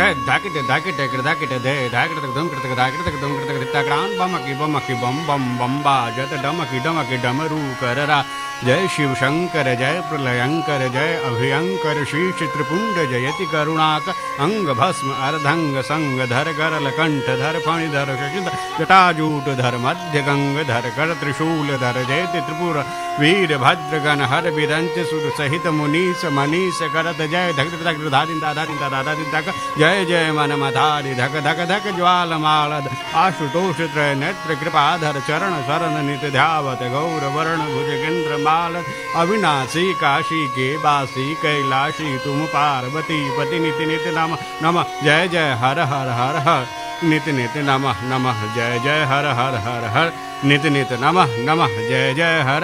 धाकिट धाकिट धाकिट दे धाकिट धम कृत धाकिट धम कृत दिताग्रान बमकी बम बम बम्बा जत डमकी डमरू कररा। जय शिव शंकर जय प्रलयंकर जय अभयंकर श्री चित्रपुंड जयति करुणाक अंग भस्म अर्धंग संग धर गरल कंठ धर फणिधर शशिध जटाजूट धर मध्य गंग धर कर त्रिशूल धर जयति त्रिपुर वीर भद्रगण हर बिरंच सुर सहित मुनीस मनीष करत जय धक धक धारिन धारिन धारिन धक जय जय मन मधारि धक धक धक ज्वाल माल आशुतोष त्रय नेत्र कृपाधर चरण शरण नित ध्यावत गौर वर्ण भुजगेंद्र माल अविनाशी काशी के बासी कैलाशी तुम पार्वती पति निति नित नम नम जय जय हर हर हर हर नित नित नमः नमः जय जय हर हर हर हर नित नित नमः नमः जय जय हर